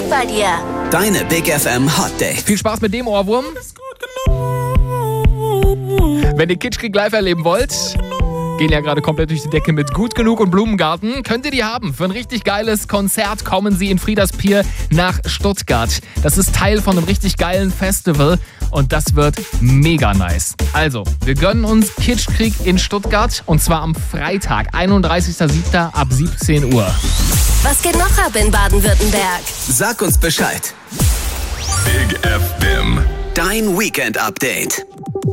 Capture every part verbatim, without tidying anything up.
bei dir. Deine Big F M Hot Dates. Viel Spaß mit dem Ohrwurm. Wenn ihr Kitschkrieg live erleben wollt, gehen ja gerade komplett durch die Decke mit Gut Genug und Blumengarten. Könnt ihr die haben? Für ein richtig geiles Konzert kommen sie in Friedaspier nach Stuttgart. Das ist Teil von einem richtig geilen Festival und das wird mega nice. Also, wir gönnen uns Kitschkrieg in Stuttgart und zwar am Freitag, einunddreißigster siebter ab siebzehn Uhr. Was geht noch ab in Baden-Württemberg? Sag uns Bescheid. Big F M. Dein Weekend-Update.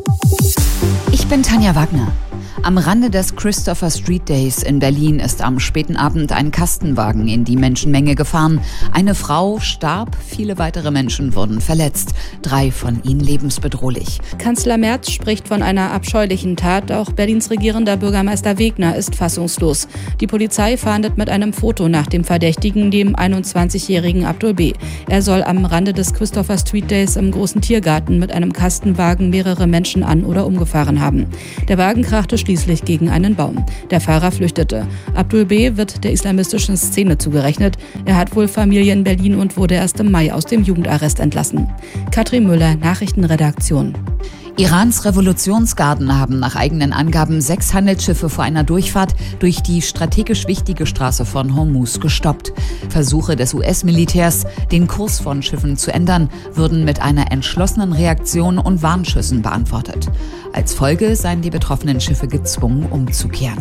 Ich bin Tanja Wagner. Am Rande des Christopher Street Days in Berlin ist am späten Abend ein Kastenwagen in die Menschenmenge gefahren. Eine Frau starb, viele weitere Menschen wurden verletzt. Drei von ihnen lebensbedrohlich. Kanzler Merz spricht von einer abscheulichen Tat. Auch Berlins regierender Bürgermeister Wegner ist fassungslos. Die Polizei fahndet mit einem Foto nach dem Verdächtigen, dem einundzwanzigjährigen Abdul B. Er soll am Rande des Christopher Street Days im großen Tiergarten mit einem Kastenwagen mehrere Menschen an- oder umgefahren haben. Der Wagen krachte schließlich gegen einen Baum. Der Fahrer flüchtete. Abdul B. wird der islamistischen Szene zugerechnet. Er hat wohl Familie in Berlin und wurde erst im Mai aus dem Jugendarrest entlassen. Katrin Müller, Nachrichtenredaktion. Irans Revolutionsgarden haben nach eigenen Angaben sechs Handelsschiffe vor einer Durchfahrt durch die strategisch wichtige Straße von Hormuz gestoppt. Versuche des U S-Militärs, den Kurs von Schiffen zu ändern, würden mit einer entschlossenen Reaktion und Warnschüssen beantwortet. Als Folge seien die betroffenen Schiffe gezwungen, umzukehren.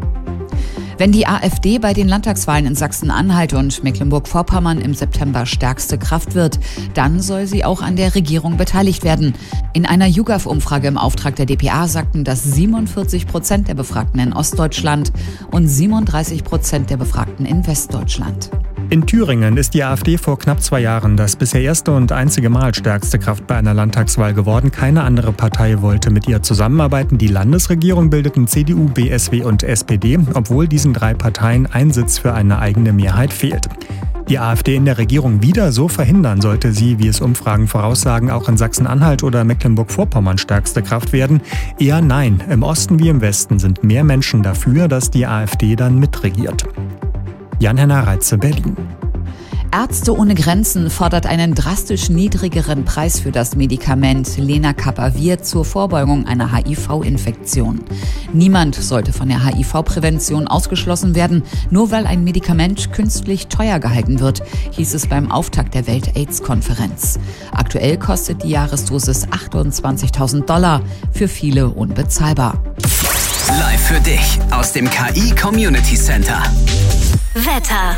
Wenn die AfD bei den Landtagswahlen in Sachsen-Anhalt und Mecklenburg-Vorpommern im September stärkste Kraft wird, dann soll sie auch an der Regierung beteiligt werden. In einer YouGov-Umfrage im Auftrag der D P A sagten das siebenundvierzig Prozent der Befragten in Ostdeutschland und siebenunddreißig Prozent der Befragten in Westdeutschland. In Thüringen ist die AfD vor knapp zwei Jahren das bisher erste und einzige Mal stärkste Kraft bei einer Landtagswahl geworden. Keine andere Partei wollte mit ihr zusammenarbeiten. Die Landesregierung bildeten C D U, B S W und S P D, obwohl diesen drei Parteien ein Sitz für eine eigene Mehrheit fehlt. Die AfD in der Regierung wieder so verhindern, sollte sie, wie es Umfragen voraussagen, auch in Sachsen-Anhalt oder Mecklenburg-Vorpommern stärkste Kraft werden? Eher nein. Im Osten wie im Westen sind mehr Menschen dafür, dass die AfD dann mitregiert. Jan-Henner Reitze, Berlin. Ärzte ohne Grenzen fordert einen drastisch niedrigeren Preis für das Medikament Lenacapavir zur Vorbeugung einer H I V-Infektion. Niemand sollte von der H I V-Prävention ausgeschlossen werden, nur weil ein Medikament künstlich teuer gehalten wird, hieß es beim Auftakt der Welt-AIDS-Konferenz. Aktuell kostet die Jahresdosis achtundzwanzigtausend Dollar, für viele unbezahlbar. Live für dich aus dem K I Community Center. Wetter.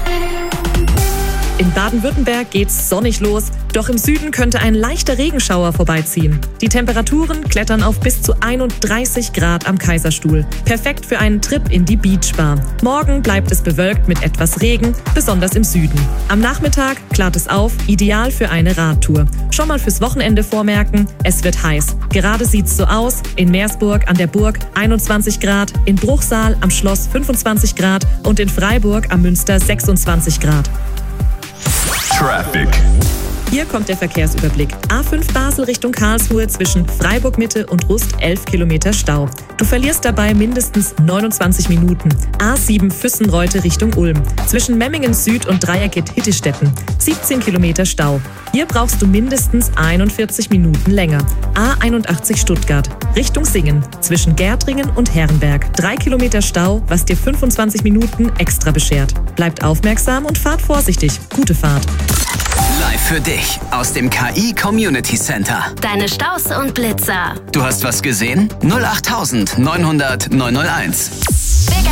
In Baden-Württemberg geht's sonnig los, doch im Süden könnte ein leichter Regenschauer vorbeiziehen. Die Temperaturen klettern auf bis zu einunddreißig Grad am Kaiserstuhl. Perfekt für einen Trip in die Beachbar. Morgen bleibt es bewölkt mit etwas Regen, besonders im Süden. Am Nachmittag klart es auf, ideal für eine Radtour. Schon mal fürs Wochenende vormerken, es wird heiß. Gerade sieht's so aus, in Meersburg an der Burg einundzwanzig Grad, in Bruchsal am Schloss fünfundzwanzig Grad und in Freiburg am Münster sechsundzwanzig Grad. Traffic. Hier kommt der Verkehrsüberblick. A fünf Basel Richtung Karlsruhe zwischen Freiburg Mitte und Rust elf Kilometer Stau. Du verlierst dabei mindestens neunundzwanzig Minuten. A sieben Füssenreute Richtung Ulm. Zwischen Memmingen Süd und Dreieckit Hittestetten siebzehn Kilometer Stau. Hier brauchst du mindestens einundvierzig Minuten länger. A einundachtzig Stuttgart Richtung Singen. Zwischen Gärtringen und Herrenberg. drei Kilometer Stau, was dir fünfundzwanzig Minuten extra beschert. Bleibt aufmerksam und fahrt vorsichtig. Gute Fahrt. Live für dich aus dem K I Community Center. Deine Staus und Blitzer. Du hast was gesehen? null acht neunhundert neunhunderteins.